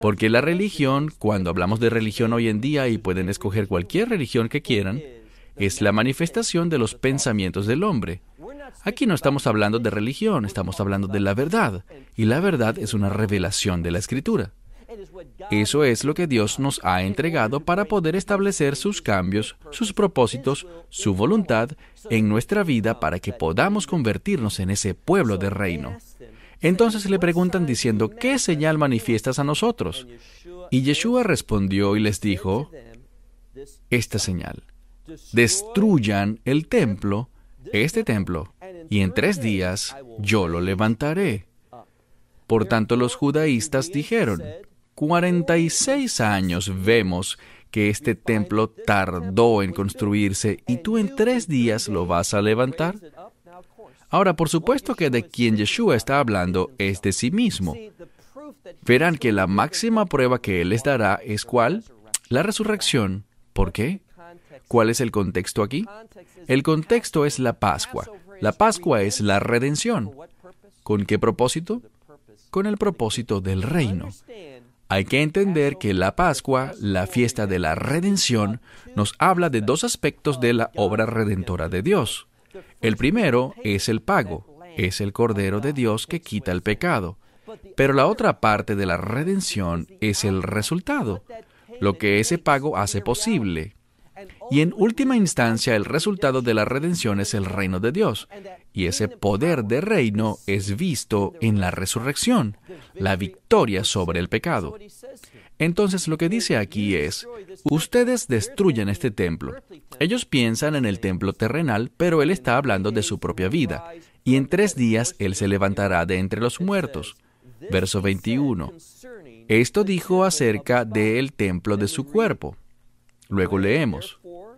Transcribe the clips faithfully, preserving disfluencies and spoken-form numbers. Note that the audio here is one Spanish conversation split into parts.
Porque la religión, cuando hablamos de religión hoy en día, y pueden escoger cualquier religión que quieran, es la manifestación de los pensamientos del hombre. Aquí no estamos hablando de religión, estamos hablando de la verdad, y la verdad es una revelación de la Escritura. Eso es lo que Dios nos ha entregado para poder establecer sus cambios, sus propósitos, su voluntad en nuestra vida para que podamos convertirnos en ese pueblo de reino. Entonces le preguntan diciendo, ¿qué señal manifiestas a nosotros? Y Yeshua respondió y les dijo, esta señal, destruyan el templo, este templo, y en tres días yo lo levantaré. Por tanto, los judaístas dijeron, cuarenta y seis años vemos que este templo tardó en construirse y tú en tres días lo vas a levantar. Ahora, por supuesto que de quien Yeshua está hablando es de sí mismo. Verán que la máxima prueba que Él les dará es ¿cuál? La resurrección. ¿Por qué? ¿Cuál es el contexto aquí? El contexto es la Pascua. La Pascua es la redención. ¿Con qué propósito? Con el propósito del reino. Hay que entender que la Pascua, la fiesta de la redención, nos habla de dos aspectos de la obra redentora de Dios. El primero es el pago, es el Cordero de Dios que quita el pecado. Pero la otra parte de la redención es el resultado, lo que ese pago hace posible. Y en última instancia, el resultado de la redención es el reino de Dios. Y ese poder de reino es visto en la resurrección, la victoria sobre el pecado. Entonces, lo que dice aquí es, ustedes destruyen este templo. Ellos piensan en el templo terrenal, pero Él está hablando de su propia vida. Y en tres días Él se levantará de entre los muertos. Verso veintiuno. Esto dijo acerca del templo de su cuerpo. Luego leemos,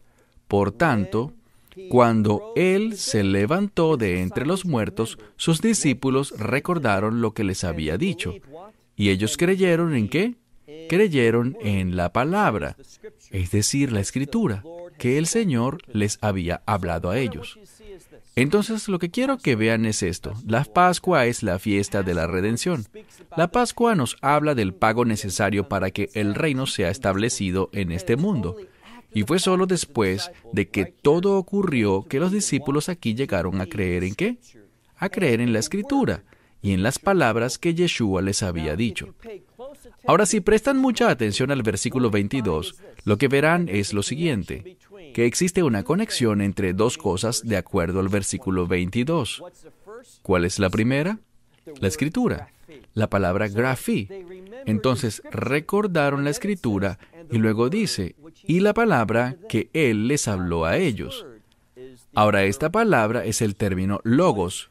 por tanto, cuando Él se levantó de entre los muertos, sus discípulos recordaron lo que les había dicho. ¿Y ellos creyeron en qué? Creyeron en la palabra, es decir, la Escritura, que el Señor les había hablado a ellos. Entonces, lo que quiero que vean es esto. La Pascua es la fiesta de la redención. La Pascua nos habla del pago necesario para que el reino sea establecido en este mundo. Y fue solo después de que todo ocurrió que los discípulos aquí llegaron a creer ¿en qué? A creer en la Escritura y en las palabras que Yeshua les había dicho. Ahora, si prestan mucha atención al versículo veintidós, lo que verán es lo siguiente, que existe una conexión entre dos cosas de acuerdo al versículo veintidós. ¿Cuál es la primera? La Escritura, la palabra grafí. Entonces, recordaron la Escritura y luego dice, y la palabra que Él les habló a ellos. Ahora, esta palabra es el término logos.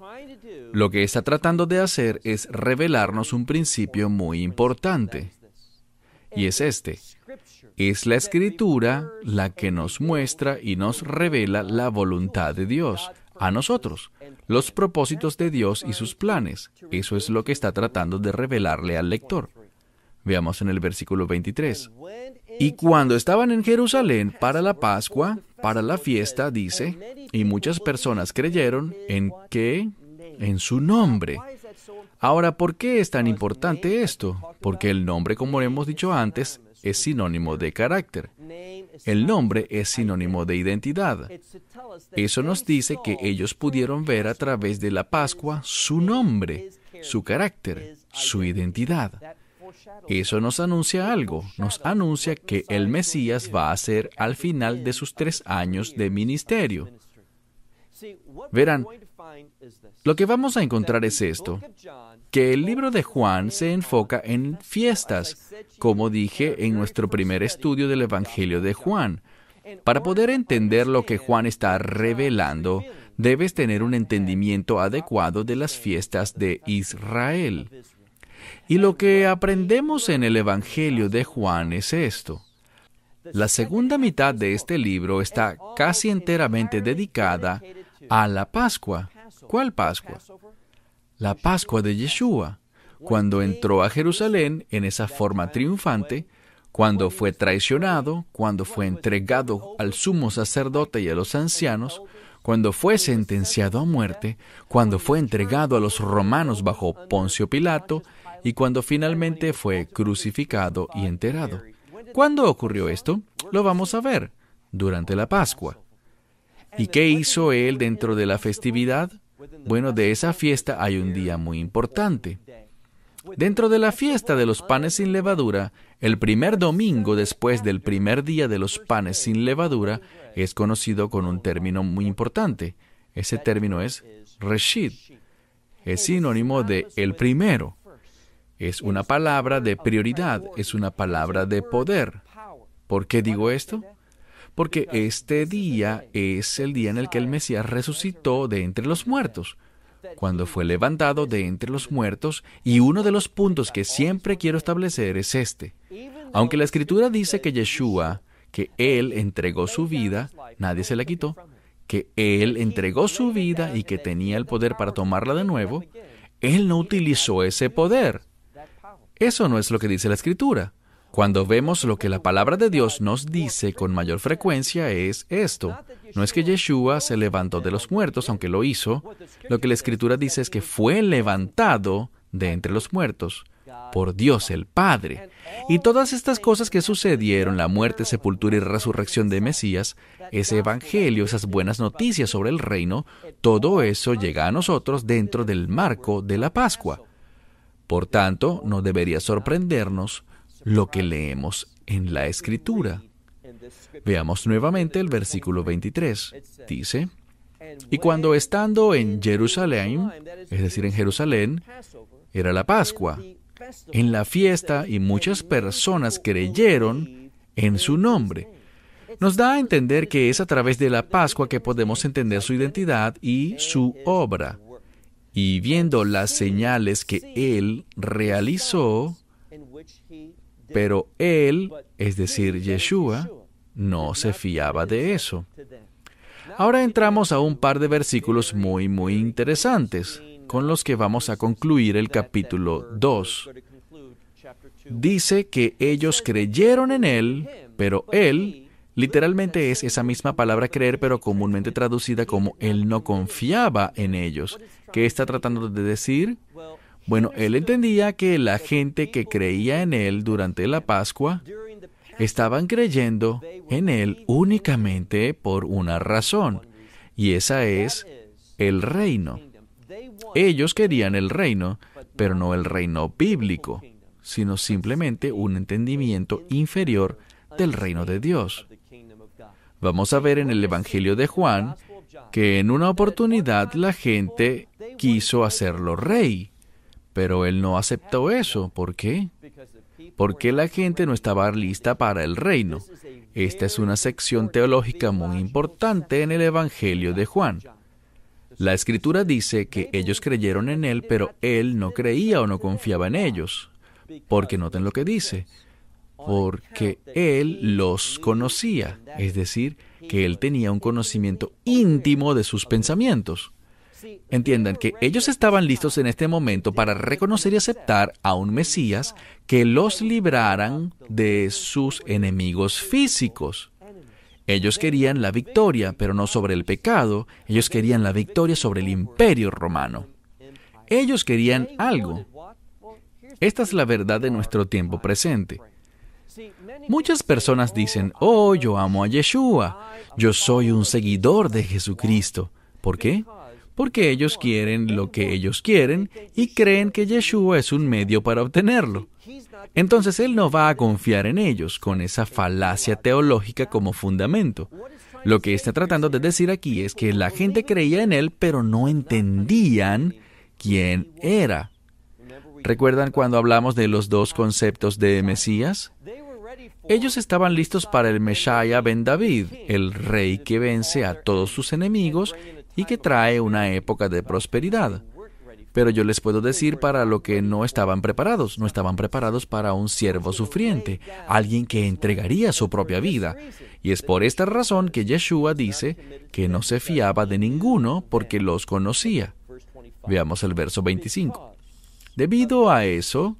Lo que está tratando de hacer es revelarnos un principio muy importante. Y es este. Es la Escritura la que nos muestra y nos revela la voluntad de Dios a nosotros, los propósitos de Dios y sus planes. Eso es lo que está tratando de revelarle al lector. Veamos en el versículo veintitrés. Y cuando estaban en Jerusalén para la Pascua, para la fiesta, dice, y muchas personas creyeron en qué, en su nombre. Ahora, ¿por qué es tan importante esto? Porque el nombre, como hemos dicho antes, es sinónimo de carácter. El nombre es sinónimo de identidad. Eso nos dice que ellos pudieron ver a través de la Pascua su nombre, su carácter, su identidad. Eso nos anuncia algo, nos anuncia que el Mesías va a ser al final de sus tres años de ministerio. Verán, lo que vamos a encontrar es esto, que el libro de Juan se enfoca en fiestas, como dije en nuestro primer estudio del Evangelio de Juan. Para poder entender lo que Juan está revelando, debes tener un entendimiento adecuado de las fiestas de Israel. Y lo que aprendemos en el Evangelio de Juan es esto. La segunda mitad de este libro está casi enteramente dedicada a la Pascua. ¿Cuál Pascua? La Pascua de Yeshua, cuando entró a Jerusalén en esa forma triunfante, cuando fue traicionado, cuando fue entregado al sumo sacerdote y a los ancianos, cuando fue sentenciado a muerte, cuando fue entregado a los romanos bajo Poncio Pilato, y cuando finalmente fue crucificado y enterrado. ¿Cuándo ocurrió esto? Lo vamos a ver, durante la Pascua. ¿Y qué hizo Él dentro de la festividad? Bueno, de esa fiesta hay un día muy importante. Dentro de la fiesta de los panes sin levadura, el primer domingo después del primer día de los panes sin levadura es conocido con un término muy importante. Ese término es Reshit. Es sinónimo de el primero. Es una palabra de prioridad, es una palabra de poder. ¿Por qué digo esto? Porque este día es el día en el que el Mesías resucitó de entre los muertos, cuando fue levantado de entre los muertos, y uno de los puntos que siempre quiero establecer es este. Aunque la Escritura dice que Yeshua, que Él entregó su vida, nadie se la quitó, que Él entregó su vida y que tenía el poder para tomarla de nuevo, Él no utilizó ese poder. Eso no es lo que dice la Escritura. Cuando vemos lo que la palabra de Dios nos dice con mayor frecuencia es esto. No es que Yeshua se levantó de los muertos, aunque lo hizo. Lo que la Escritura dice es que fue levantado de entre los muertos por Dios el Padre. Y todas estas cosas que sucedieron, la muerte, sepultura y resurrección de Mesías, ese evangelio, esas buenas noticias sobre el reino, todo eso llega a nosotros dentro del marco de la Pascua. Por tanto, no debería sorprendernos lo que leemos en la Escritura. Veamos nuevamente el versículo veintitrés. Dice, y cuando estando en Jerusalén, es decir, en Jerusalén, era la Pascua, en la fiesta, y muchas personas creyeron en su nombre. Nos da a entender que es a través de la Pascua que podemos entender su identidad y su obra. Y viendo las señales que Él realizó, pero Él, es decir, Yeshua, no se fiaba de eso. Ahora entramos a un par de versículos muy, muy interesantes, con los que vamos a concluir el capítulo dos. Dice que ellos creyeron en Él, pero Él, literalmente es esa misma palabra creer, pero comúnmente traducida como Él no confiaba en ellos. ¿Qué está tratando de decir? Bueno, Él entendía que la gente que creía en Él durante la Pascua estaban creyendo en Él únicamente por una razón, y esa es el reino. Ellos querían el reino, pero no el reino bíblico, sino simplemente un entendimiento inferior del reino de Dios. Vamos a ver en el Evangelio de Juan que en una oportunidad la gente quiso hacerlo rey, pero Él no aceptó eso. ¿Por qué? Porque la gente no estaba lista para el reino. Esta es una sección teológica muy importante en el Evangelio de Juan. La Escritura dice que ellos creyeron en Él, pero Él no creía o no confiaba en ellos. Porque noten lo que dice. Porque Él los conocía, es decir, que Él tenía un conocimiento íntimo de sus pensamientos. Entiendan que ellos estaban listos en este momento para reconocer y aceptar a un Mesías que los libraran de sus enemigos físicos. Ellos querían la victoria, pero no sobre el pecado. Ellos querían la victoria sobre el imperio romano. Ellos querían algo. Esta es la verdad de nuestro tiempo presente. Muchas personas dicen, oh, yo amo a Yeshua. Yo soy un seguidor de Jesucristo. ¿Por qué? Porque ellos quieren lo que ellos quieren y creen que Yeshua es un medio para obtenerlo. Entonces Él no va a confiar en ellos con esa falacia teológica como fundamento. Lo que está tratando de decir aquí es que la gente creía en Él, pero no entendían quién era. ¿Recuerdan cuando hablamos de los dos conceptos de Mesías? Ellos estaban listos para el Meshaya ben David, el rey que vence a todos sus enemigos y que trae una época de prosperidad. Pero yo les puedo decir para lo que no estaban preparados. No estaban preparados para un siervo sufriente, alguien que entregaría su propia vida. Y es por esta razón que Yeshua dice que no se fiaba de ninguno porque los conocía. Veamos el verso veinticinco. Debido a eso,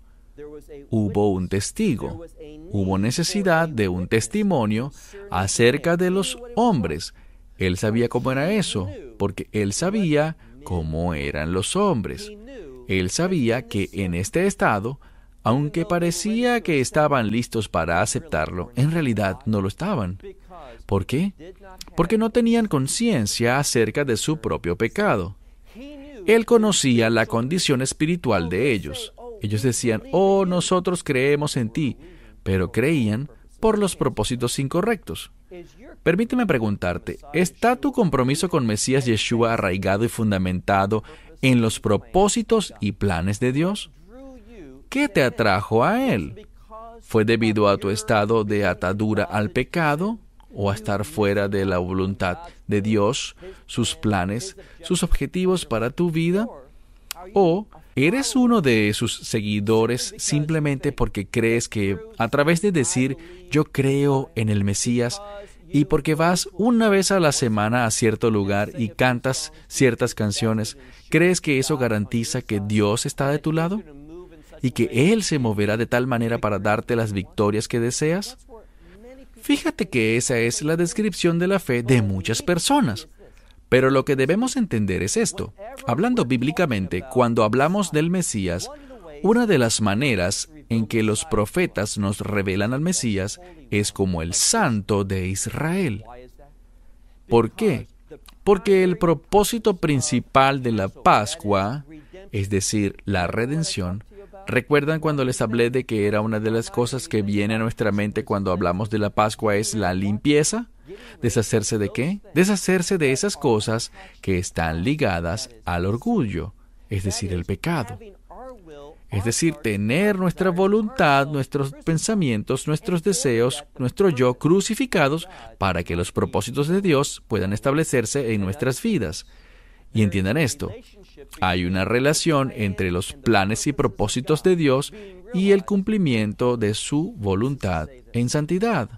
hubo un testigo. Hubo necesidad de un testimonio acerca de los hombres. Él sabía cómo era eso, porque Él sabía cómo eran los hombres. Él sabía que en este estado, aunque parecía que estaban listos para aceptarlo, en realidad no lo estaban. ¿Por qué? Porque no tenían conciencia acerca de su propio pecado. Él conocía la condición espiritual de ellos. Ellos decían, oh, nosotros creemos en ti, pero creían por los propósitos incorrectos. Permíteme preguntarte, ¿está tu compromiso con Mesías Yeshua arraigado y fundamentado en los propósitos y planes de Dios? ¿Qué te atrajo a Él? ¿Fue debido a tu estado de atadura al pecado o a estar fuera de la voluntad de Dios, sus planes, sus objetivos para tu vida? ¿O eres uno de sus seguidores simplemente porque crees que a través de decir yo creo en el Mesías y porque vas una vez a la semana a cierto lugar y cantas ciertas canciones, crees que eso garantiza que Dios está de tu lado y que Él se moverá de tal manera para darte las victorias que deseas? Fíjate que esa es la descripción de la fe de muchas personas. Pero lo que debemos entender es esto. Hablando bíblicamente, cuando hablamos del Mesías, una de las maneras en que los profetas nos revelan al Mesías es como el Santo de Israel. ¿Por qué? Porque el propósito principal de la Pascua, es decir, la redención, ¿recuerdan cuando les hablé de que era una de las cosas que viene a nuestra mente cuando hablamos de la Pascua es la limpieza? ¿Deshacerse de qué? Deshacerse de esas cosas que están ligadas al orgullo, es decir, el pecado. Es decir, tener nuestra voluntad, nuestros pensamientos, nuestros deseos, nuestro yo crucificados para que los propósitos de Dios puedan establecerse en nuestras vidas. Y entiendan esto, hay una relación entre los planes y propósitos de Dios y el cumplimiento de su voluntad en santidad.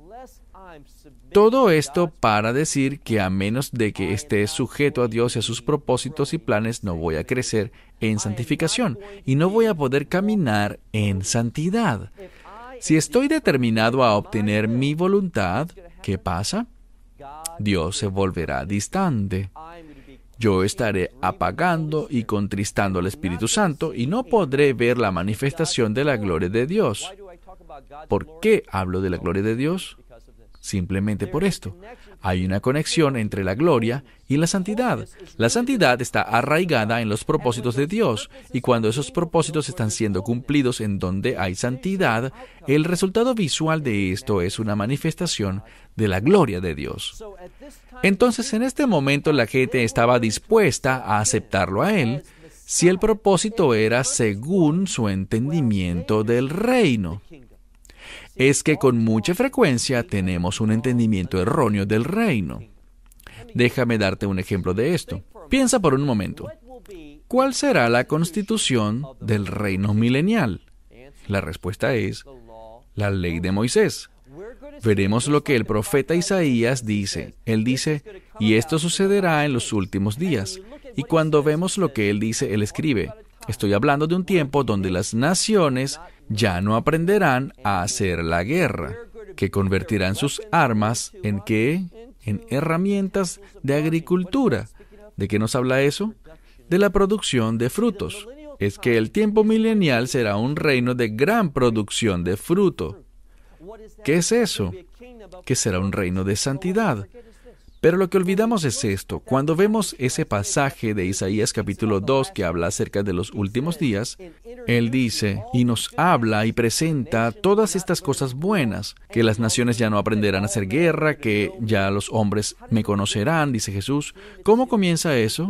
Todo esto para decir que a menos de que esté sujeto a Dios y a sus propósitos y planes, no voy a crecer en santificación y no voy a poder caminar en santidad. Si estoy determinado a obtener mi voluntad, ¿qué pasa? Dios se volverá distante. Yo estaré apagando y contristando al Espíritu Santo y no podré ver la manifestación de la gloria de Dios. ¿Por qué hablo de la gloria de Dios? Simplemente por esto. Hay una conexión entre la gloria y la santidad. La santidad está arraigada en los propósitos de Dios, y cuando esos propósitos están siendo cumplidos en donde hay santidad, el resultado visual de esto es una manifestación de la gloria de Dios. Entonces, en este momento la gente estaba dispuesta a aceptarlo a Él si el propósito era según su entendimiento del reino. Es que con mucha frecuencia tenemos un entendimiento erróneo del reino. Déjame darte un ejemplo de esto. Piensa por un momento. ¿Cuál será la constitución del reino milenial? La respuesta es la ley de Moisés. Veremos lo que el profeta Isaías dice. Él dice, y esto sucederá en los últimos días. Y cuando vemos lo que él dice, él escribe, estoy hablando de un tiempo donde las naciones ya no aprenderán a hacer la guerra, que convertirán sus armas en ¿qué? En herramientas de agricultura. ¿De qué nos habla eso? De la producción de frutos. Es que el tiempo milenial será un reino de gran producción de fruto. ¿Qué es eso? Que será un reino de santidad. Pero lo que olvidamos es esto. Cuando vemos ese pasaje de Isaías capítulo dos que habla acerca de los últimos días, él dice y nos habla y presenta todas estas cosas buenas, que las naciones ya no aprenderán a hacer guerra, que ya los hombres me conocerán, dice Jesús. ¿Cómo comienza eso?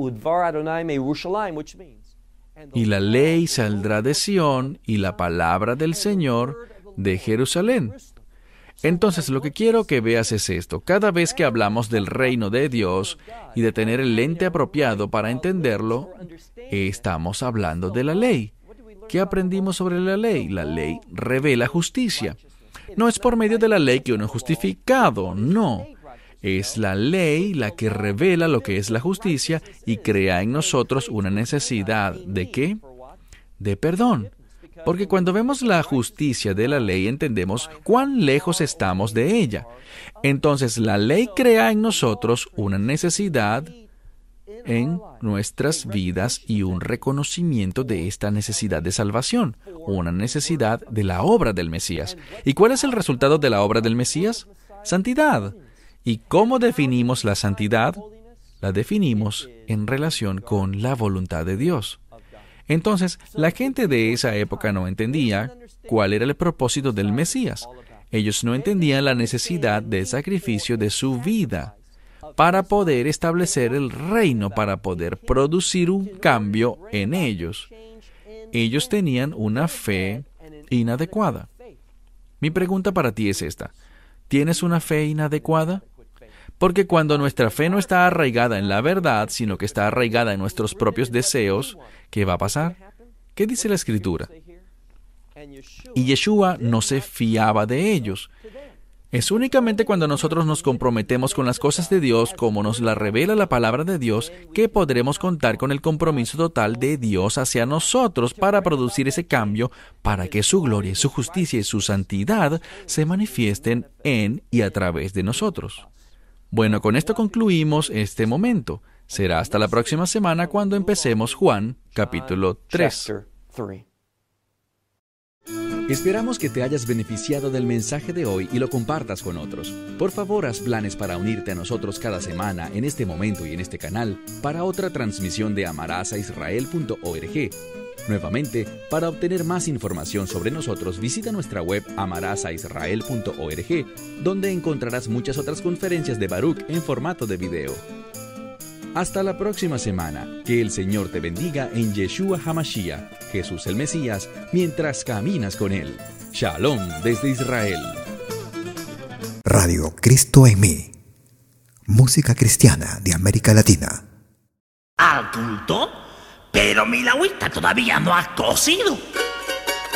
Y la ley saldrá de Sión y la palabra del Señor de Jerusalén. Entonces, lo que quiero que veas es esto. Cada vez que hablamos del reino de Dios y de tener el lente apropiado para entenderlo, estamos hablando de la ley. ¿Qué aprendimos sobre la ley? La ley revela justicia. No es por medio de la ley que uno es justificado, no. Es la ley la que revela lo que es la justicia y crea en nosotros una necesidad ¿de qué? De perdón. Porque cuando vemos la justicia de la ley entendemos cuán lejos estamos de ella. Entonces la ley crea en nosotros una necesidad en nuestras vidas y un reconocimiento de esta necesidad de salvación, una necesidad de la obra del Mesías. ¿Y cuál es el resultado de la obra del Mesías? Santidad. ¿Y cómo definimos la santidad? La definimos en relación con la voluntad de Dios. Entonces, la gente de esa época no entendía cuál era el propósito del Mesías. Ellos no entendían la necesidad del sacrificio de su vida para poder establecer el reino, para poder producir un cambio en ellos. Ellos tenían una fe inadecuada. Mi pregunta para ti es esta: ¿tienes una fe inadecuada? Porque cuando nuestra fe no está arraigada en la verdad, sino que está arraigada en nuestros propios deseos, ¿qué va a pasar? ¿Qué dice la Escritura? Y Yeshua no se fiaba de ellos. Es únicamente cuando nosotros nos comprometemos con las cosas de Dios, como nos la revela la palabra de Dios, que podremos contar con el compromiso total de Dios hacia nosotros para producir ese cambio, para que su gloria, su justicia y su santidad se manifiesten en y a través de nosotros. Bueno, con esto concluimos este momento. Será hasta la próxima semana cuando empecemos Juan, capítulo tres. Esperamos que te hayas beneficiado del mensaje de hoy y lo compartas con otros. Por favor, haz planes para unirte a nosotros cada semana en este momento y en este canal para otra transmisión de amarás a israel punto org. Nuevamente, para obtener más información sobre nosotros, visita nuestra web amarás a israel punto org, donde encontrarás muchas otras conferencias de Baruch en formato de video. Hasta la próxima semana. Que el Señor te bendiga en Yeshua HaMashiach, Jesús el Mesías, mientras caminas con Él. Shalom desde Israel. Radio Cristo en mí. Música cristiana de América Latina. ¿Al culto? Pero mi la agüita todavía no ha cocido.